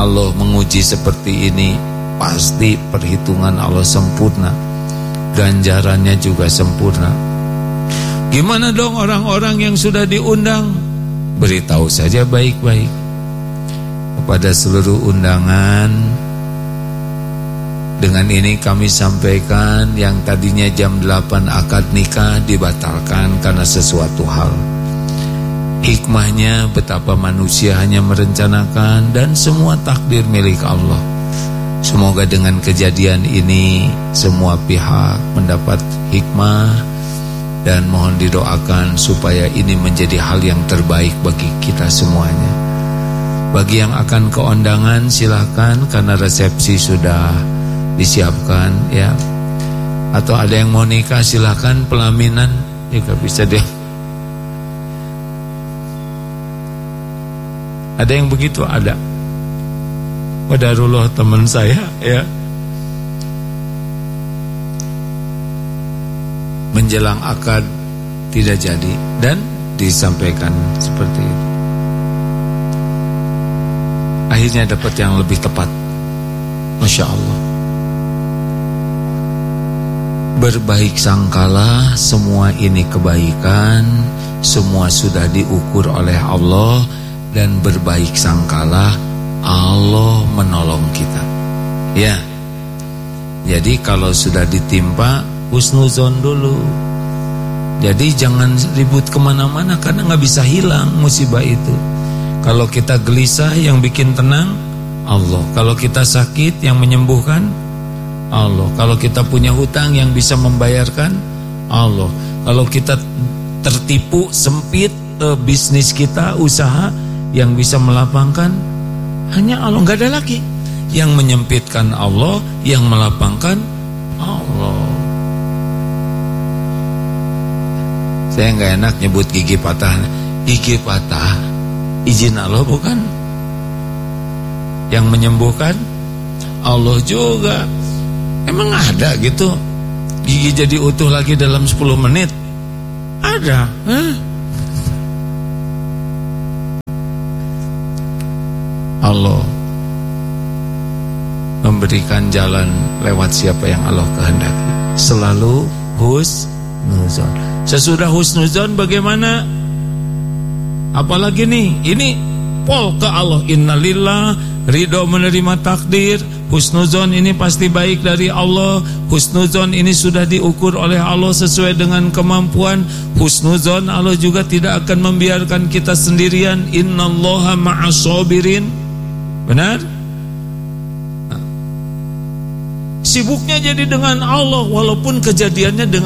Allah menguji seperti ini, pasti perhitungan Allah sempurna, ganjarannya juga sempurna. Gimana dong orang-orang yang sudah diundang? Beritahu saja baik-baik kepada seluruh undangan. Dengan ini kami sampaikan yang tadinya jam 8 akad nikah dibatalkan karena sesuatu hal. Hikmahnya betapa manusia hanya merencanakan dan semua takdir milik Allah. Semoga dengan kejadian ini semua pihak mendapat hikmah dan mohon didoakan supaya ini menjadi hal yang terbaik bagi kita semuanya. Bagi yang akan ke undangan silakan karena resepsi sudah disiapkan ya. Atau ada yang mau nikah silakan, pelaminan juga bisa deh. Ada yang begitu ada. Qadarullah teman saya ya. Menjelang akad tidak jadi dan disampaikan seperti itu. Akhirnya dapat yang lebih tepat. Masya Allah. Berbaik sangkalah semua ini kebaikan, semua sudah diukur oleh Allah, dan berbaik sangkalah Allah menolong kita. Ya. Jadi kalau sudah ditimpa, husnuzon dulu. Jadi jangan ribut kemana-mana karena nggak bisa hilang musibah itu. Kalau kita gelisah, yang bikin tenang Allah. Kalau kita sakit, yang menyembuhkan Allah. Kalau kita punya hutang, yang bisa membayarkan Allah. Kalau kita tertipu sempit bisnis kita, usaha, yang bisa melapangkan hanya Allah. Nggak ada lagi. Yang menyempitkan Allah, yang melapangkan Allah. Saya nggak enak nyebut gigi patah. Gigi patah izin Allah bukan? Yang menyembuhkan Allah juga. Emang ada gitu gigi jadi utuh lagi dalam 10 menit? Ada. Allah memberikan jalan lewat siapa yang Allah kehendaki. Selalu husnuzon. Sesudah husnuzon bagaimana? Apalagi nih, ini pol ke Allah. Innalillah, ridho menerima takdir. Husnuzon ini pasti baik dari Allah. Husnuzon ini sudah diukur oleh Allah sesuai dengan kemampuan. Husnuzon Allah juga tidak akan membiarkan kita sendirian. Innallaha ma'as-sabirin. Benar? Sibuknya jadi dengan Allah walaupun kejadiannya dengan